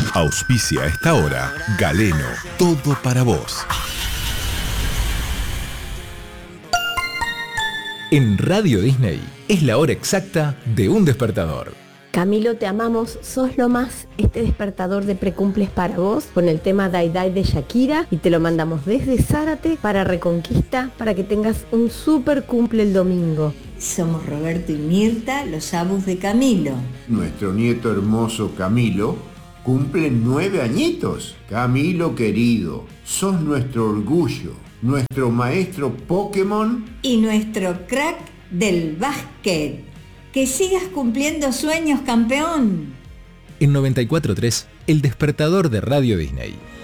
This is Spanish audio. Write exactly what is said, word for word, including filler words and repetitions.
Auspicia a esta hora Galeno, todo para vos. En Radio Disney es la hora exacta de un despertador. Camilo, te amamos, sos lo más. Este despertador de precumples para vos con el tema Dai Dai de Shakira y te lo mandamos desde Zárate para Reconquista para que tengas un super cumple el domingo. Somos Roberto y Mirta, los abus de Camilo. Nuestro nieto hermoso Camilo cumple nueve añitos. Camilo querido, sos nuestro orgullo, nuestro maestro Pokémon y nuestro crack del básquet. Que sigas cumpliendo sueños, campeón. En noventa y cuatro punto tres, el despertador de Radio Disney.